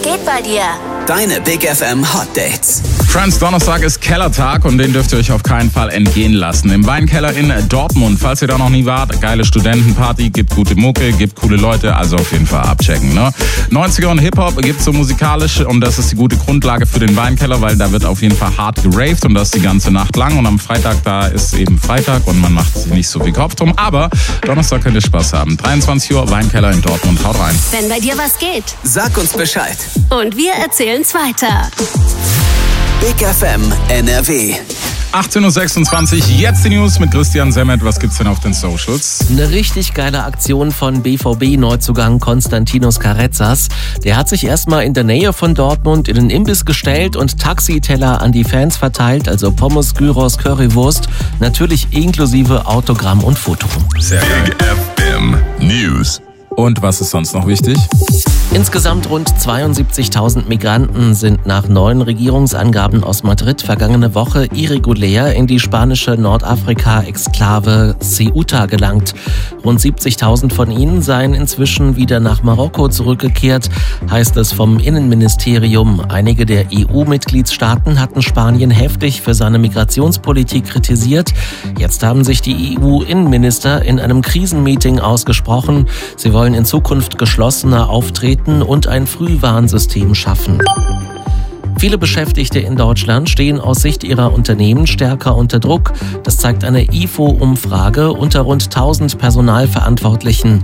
geht bei dir? Deine Big FM Hot Dates. Friends, Donnerstag ist Kellertag und den dürft ihr euch auf keinen Fall entgehen lassen. Im Weinkeller in Dortmund, falls ihr da noch nie wart, geile Studentenparty, gibt gute Mucke, gibt coole Leute, also auf jeden Fall abchecken. Ne? 90er und Hip-Hop gibt's so musikalisch und das ist die gute Grundlage für den Weinkeller, weil da wird auf jeden Fall hart geraved und das die ganze Nacht lang und am Freitag, da ist eben Freitag und man macht sich nicht so viel Kopf drum, aber Donnerstag könnt ihr Spaß haben. 23 Uhr, Weinkeller in Dortmund, haut rein. Wenn bei dir was geht. Sag uns Bescheid. Und wir erzählen's weiter. Big FM NRW. 18.26 Uhr, jetzt die News mit Christian Semmet. Was gibt's denn auf den Socials? Eine richtig geile Aktion von BVB-Neuzugang Konstantinos Carezas. Der hat sich erstmal in der Nähe von Dortmund in den Imbiss gestellt und Taxiteller an die Fans verteilt, also Pommes, Gyros, Currywurst, natürlich inklusive Autogramm und Foto. Sehr Big FM News. Und was ist sonst noch wichtig? Insgesamt rund 72.000 Migranten sind nach neuen Regierungsangaben aus Madrid vergangene Woche irregulär in die spanische Nordafrika-Exklave Ceuta gelangt. Rund 70.000 von ihnen seien inzwischen wieder nach Marokko zurückgekehrt, heißt es vom Innenministerium. Einige der EU-Mitgliedstaaten hatten Spanien heftig für seine Migrationspolitik kritisiert. Jetzt haben sich die EU-Innenminister in einem Krisenmeeting ausgesprochen. Sie wollen in Zukunft geschlossener auftreten und ein Frühwarnsystem schaffen. Viele Beschäftigte in Deutschland stehen aus Sicht ihrer Unternehmen stärker unter Druck. Das zeigt eine IFO-Umfrage unter rund 1000 Personalverantwortlichen.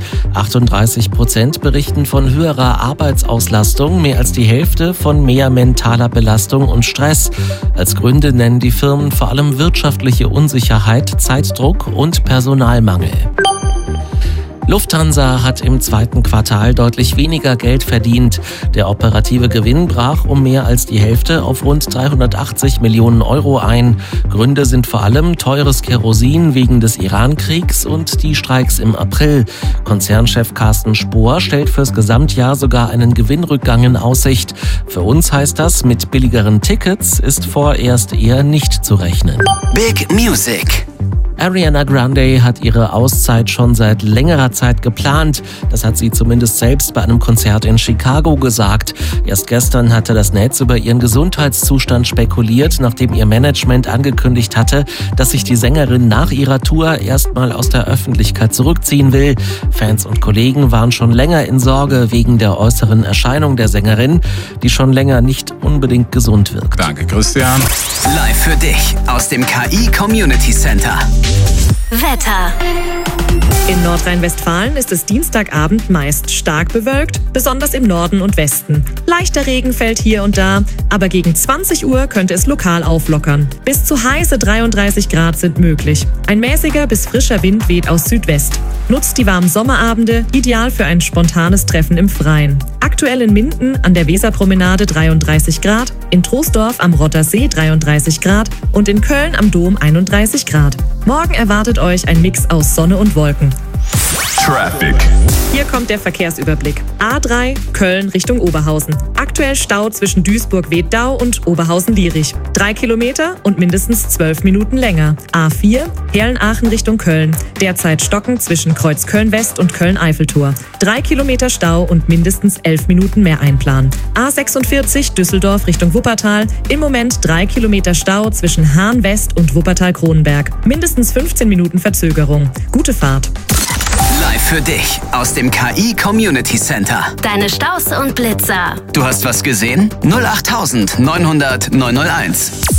38% berichten von höherer Arbeitsauslastung, mehr als die Hälfte von mehr mentaler Belastung und Stress. Als Gründe nennen die Firmen vor allem wirtschaftliche Unsicherheit, Zeitdruck und Personalmangel. Lufthansa hat im zweiten Quartal deutlich weniger Geld verdient. Der operative Gewinn brach um mehr als die Hälfte auf rund 380 Millionen Euro ein. Gründe sind vor allem teures Kerosin wegen des Iran-Kriegs und die Streiks im April. Konzernchef Carsten Spohr stellt fürs Gesamtjahr sogar einen Gewinnrückgang in Aussicht. Für uns heißt das, mit billigeren Tickets ist vorerst eher nicht zu rechnen. Big Music. Ariana Grande hat ihre Auszeit schon seit längerer Zeit geplant. Das hat sie zumindest selbst bei einem Konzert in Chicago gesagt. Erst gestern hatte das Netz über ihren Gesundheitszustand spekuliert, nachdem ihr Management angekündigt hatte, dass sich die Sängerin nach ihrer Tour erstmal aus der Öffentlichkeit zurückziehen will. Fans und Kollegen waren schon länger in Sorge wegen der äußeren Erscheinung der Sängerin, die schon länger nicht unbedingt gesund wirkt. Danke, Christian. Live für dich aus dem KI Community Center. Wetter. In Nordrhein-Westfalen ist es Dienstagabend meist stark bewölkt, besonders im Norden und Westen. Leichter Regen fällt hier und da, aber gegen 20 Uhr könnte es lokal auflockern. Bis zu heiße 33 Grad sind möglich. Ein mäßiger bis frischer Wind weht aus Südwest. Nutzt die warmen Sommerabende, ideal für ein spontanes Treffen im Freien. Aktuell in Minden an der Weserpromenade 33 Grad, in Troisdorf am Rottersee 33 Grad und in Köln am Dom 31 Grad. Morgen erwartet euch ein Mix aus Sonne und Wolken. Traffic. Hier kommt der Verkehrsüberblick. A3 Köln Richtung Oberhausen. Aktuell Stau zwischen Duisburg-Wedau und Oberhausen-Lierich. 3 Kilometer und mindestens 12 Minuten länger. A4 Herlen-Aachen Richtung Köln. Derzeit Stocken zwischen Kreuz Köln-West und Köln-Eiffeltor. 3 Kilometer Stau und mindestens 11 Minuten mehr einplanen. A46 Düsseldorf Richtung Wuppertal. Im Moment 3 Kilometer Stau zwischen Hahn-West und Wuppertal-Kronenberg. Mindestens 15 Minuten Verzögerung. Gute Fahrt. Live für dich aus dem KI Community Center. Deine Staus und Blitzer. Du hast was gesehen? 08900 901.